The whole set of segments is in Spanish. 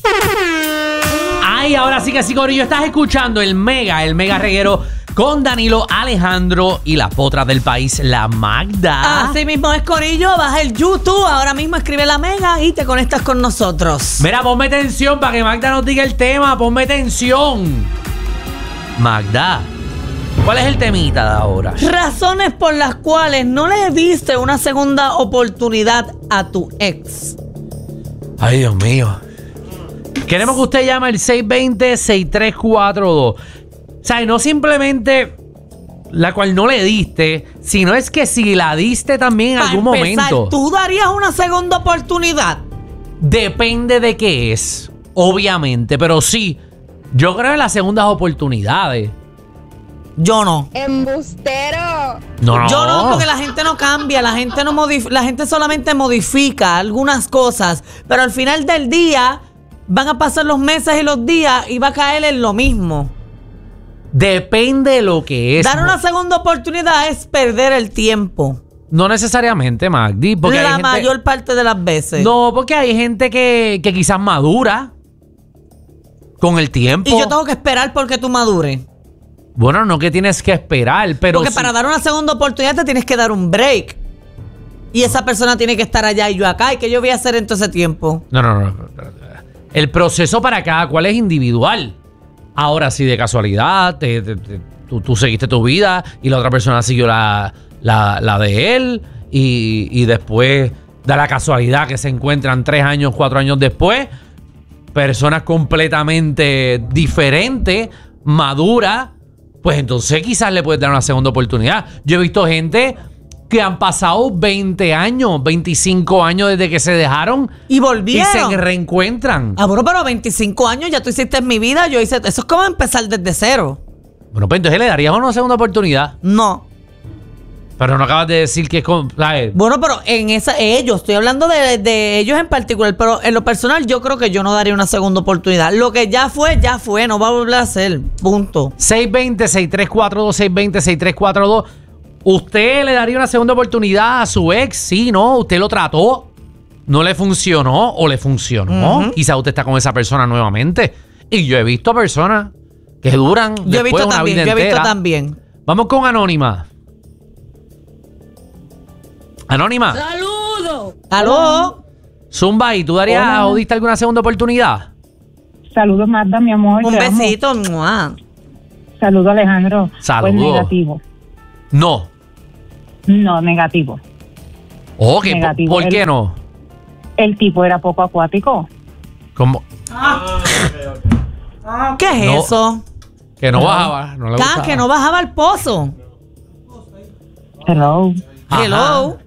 Ay, ahora sí que sí, corillo. Estás escuchando el mega reguero con Danilo, Alejandro y la potra del país, la Magda. Así mismo es, corillo. Baja el YouTube, ahora mismo escribe la Mega y te conectas con nosotros. Mira, ponme tensión para que Magda nos diga el tema. Ponme tensión. Magda, ¿cuál es el temita de ahora? Razones por las cuales no le diste una segunda oportunidad a tu ex. Ay, Dios mío. Queremos que usted llame al 620-6342. O sea, no simplemente la cual no le diste, sino es que si la diste también en algún momento. ¿Tú darías una segunda oportunidad? Depende de qué es, obviamente, pero sí, yo creo en las segundas oportunidades. Yo no. ¡Embustero! No. Yo no, porque la gente no cambia, la gente solamente modifica algunas cosas, pero al final del día van a pasar los meses y los días y va a caer en lo mismo. Depende de lo que es. Dar una segunda oportunidad es perder el tiempo. No necesariamente, Magdi. Porque La hay gente, mayor parte de las veces. no, porque hay gente que quizás madura con el tiempo. Y yo tengo que esperar porque tú madures. Bueno, no que tienes que esperar, pero Porque sí. para dar una segunda oportunidad te tienes que dar un break. Y esa persona tiene que estar allá y yo acá. ¿Y qué yo voy a hacer en todo ese tiempo? No. El proceso para cada cual es individual. Ahora, si de casualidad tú seguiste tu vida y la otra persona siguió la de él y después da la casualidad que se encuentran 3 años, 4 años después, personas completamente diferentes, maduras, pues entonces quizás le puedes dar una segunda oportunidad. Yo he visto gente que han pasado 20 años, 25 años desde que se dejaron Y volvieron. y se reencuentran. Ah, bueno, pero 25 años ya tú hiciste en mi vida, yo hice... Eso es como empezar desde cero. Bueno, pues entonces le darías una segunda oportunidad. No. Pero no acabas de decir que es con... ¿sabes? Bueno, pero en ellos, estoy hablando de ellos en particular, pero en lo personal yo creo que yo no daría una segunda oportunidad. Lo que ya fue, no va a volver a ser. Punto. 620-6342, 620-6342. ¿Usted le daría una segunda oportunidad a su ex? Sí, no. ¿Usted lo trató? ¿No le funcionó o le funcionó? Quizá usted está con esa persona nuevamente. Y yo he visto personas que duran Yo he después visto una también, vida yo he visto entera. también. Vamos con Anónima. Anónima. ¡Saludos! ¿Aló? Zumba, ¿y tú darías Hola. o diste alguna segunda oportunidad? Saludos, Magda, mi amor. Un te amo. besito. ¡Mua! Saludos, Alejandro. Saludos. Pues negativo. No. No, negativo. Ok, Negativo. ¿por qué no? El tipo era poco acuático. ¿Cómo? ¿Qué es No. eso? Que no bajaba. No le gustaba. Que no bajaba al pozo. Hello. Ajá. Hello.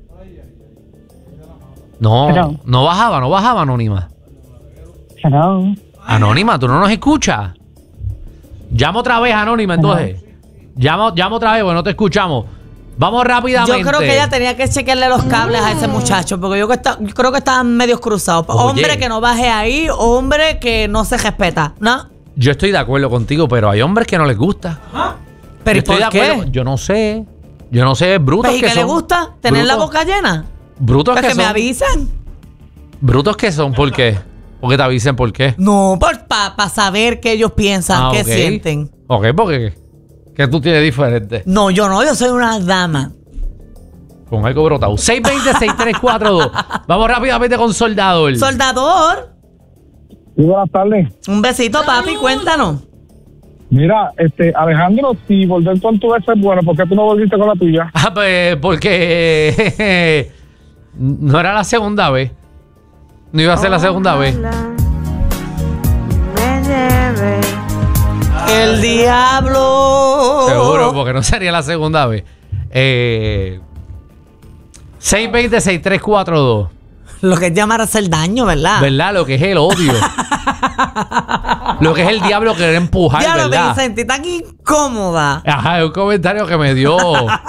No, Pero- no bajaba, Anónima. Hello. Anónima, tú no nos escuchas. Llama otra vez, Anónima, entonces. Llama otra vez, porque no te escuchamos. Vamos rápidamente. Yo creo que ella tenía que chequearle los cables a ese muchacho, porque yo creo que estaban medios cruzados. Oye. Hombre que no baje ahí, hombre que no se respeta, ¿no? Yo estoy de acuerdo contigo, pero hay hombres que no les gusta. Pero Yo ¿y por estoy de qué? acuerdo. Yo no sé, brutos Pues, ¿y que qué son. le gusta? ¿Tener la Brutos- boca llena? Brutos Pues que que me son. avisen. Brutos que son, ¿por qué? Porque te avisen por qué. No, para saber qué ellos piensan, qué ok. sienten. Ok, porque ¿qué tú tienes diferente? No, yo soy una dama. Con algo brotado. 620-6342. Vamos rápidamente con Soldador. Soldador, Sí, buenas tardes. un besito, papi, cuéntanos. Mira, Alejandro, si volver con tu ex es bueno, ¿por qué tú no volviste con la tuya? Ah, pues porque no era la segunda vez. No iba a ser la segunda vez. El diablo. Seguro, porque no sería la segunda vez. 620-6342. Lo que es llamar a hacer daño, ¿verdad? ¿Verdad? Lo que es el odio. Lo que es el diablo querer empujar, Ya lo ¿verdad? me sentí tan incómoda. Ajá, es un comentario que me dio.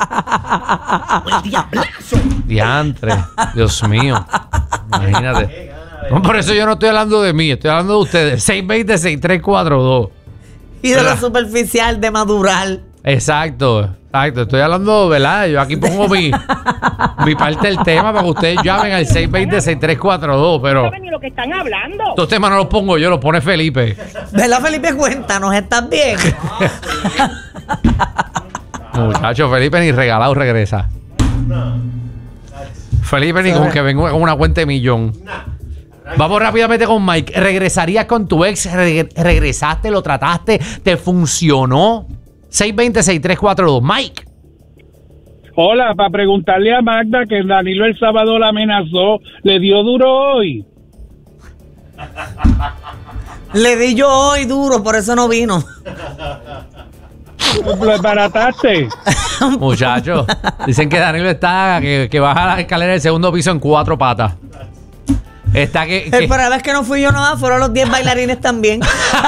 Diantre. Dios mío. Imagínate. No, por eso yo no estoy hablando de mí, estoy hablando de ustedes. 620-6342. Y de lo ¿Verdad? superficial, de madurar. Exacto. Estoy hablando, ¿verdad? Yo aquí pongo mi parte del tema para que ustedes llamen al 620-6342, pero No saben ni lo que están hablando. estos temas no los pongo yo, los pone Felipe. ¿Verdad, Felipe? Cuéntanos, ¿estás bien? Muchacho, Felipe ni regalado regresa. Felipe ni con que venga con una cuenta de millón. Vamos rápidamente con Mike. ¿Regresarías con tu ex? ¿Regresaste? ¿Lo trataste? ¿Te funcionó? 620-6342. Mike. Hola, para preguntarle a Magda que Danilo el sábado la amenazó, ¿le dio duro hoy? Le di yo hoy duro, por eso no vino. ¿Lo desbarataste? Muchachos, dicen que Danilo está que baja la escalera del segundo piso en 4 patas. Está que Pero la vez que no fui yo nada, fueron los 10 bailarines también.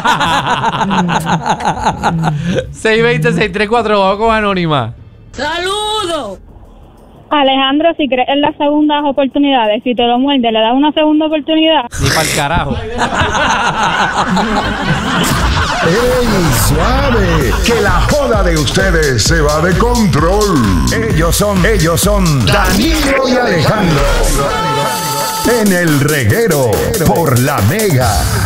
620-6342. Vamos con Anónima. ¡Saludos! Alejandro, si crees en las segundas oportunidades, si te lo muerde, ¿le das una segunda oportunidad? Ni para el carajo. ¡Ey, suave! Que la joda de ustedes se va de control. Ellos son Danilo y Alejandro. En el reguero por La Mega.